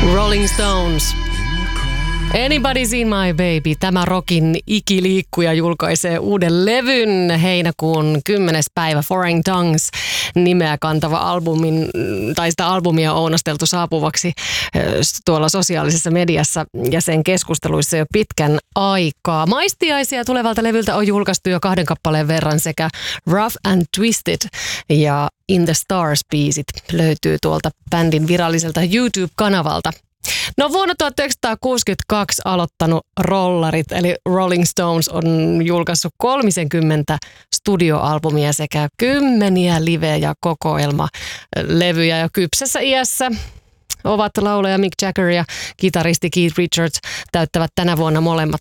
Rolling Stones. Anybody's Seen My Baby. Tämä rockin ikiliikkuja julkaisee uuden levyn heinäkuun 10. päivä. Foreign Tongues nimeä kantava albumin, tai sitä albumia on ounasteltu saapuvaksi tuolla sosiaalisessa mediassa ja sen keskusteluissa jo pitkän aikaa. Maistiaisia tulevalta levyltä on julkaistu jo 2 kappaleen verran sekä Rough and Twisted ja In the Stars-biisit löytyy tuolta bändin viralliselta YouTube-kanavalta. No vuonna 1962 aloittanut rollarit, eli Rolling Stones on julkaissut 30 studioalbumia sekä 10 live- ja kokoelmalevyjä ja kypsässä iässä ovat laulaja Mick Jagger ja kitaristi Keith Richards täyttävät tänä vuonna molemmat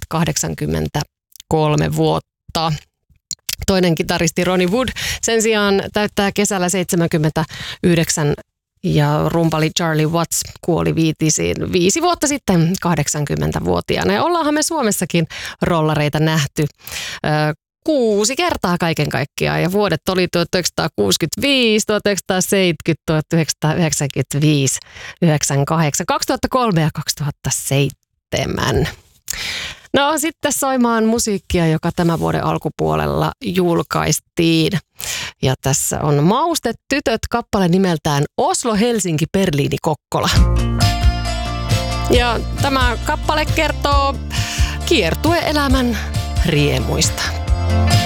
83 vuotta. Toinen kitaristi Ronnie Wood sen sijaan täyttää kesällä 79 ja rumpali Charlie Watts kuoli 5 vuotta sitten 80-vuotiaana. Ja ollaanhan me Suomessakin rollareita nähty 6 kertaa kaiken kaikkiaan. Ja vuodet oli 1965, 1970, 1995, 1998, 2003 ja 2007. No sitten soimaan musiikkia, joka tämän vuoden alkupuolella julkaistiin. Ja tässä on Maustetytöt kappale nimeltään Oslo, Helsinki, Berliini, Kokkola. Ja tämä kappale kertoo kiertueelämän riemuista.